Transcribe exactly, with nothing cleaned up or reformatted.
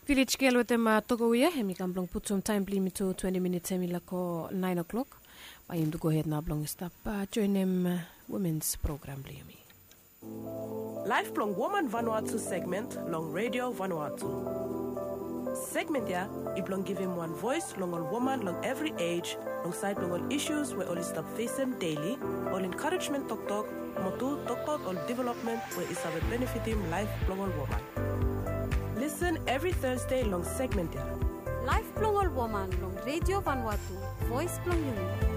Village Girl with them Togoya, Hemi can blong put some time limit to twenty minutes, Hemi lako nine o'clock. I am to go ahead now, blong stop. Join them women's program, Liami. Life Blong Woman Vanuatu segment, Long Radio Vanuatu. Segment ya, iblong give him one voice, long all woman, long every age, long side long all issues where all stop face them daily, all encouragement talk talk, motu talk talk all development where is have a benefit him life blong all woman. Listen every Thursday long segment ya. Life Blong All Woman long Radio Vanuatu, Voice Blong Women.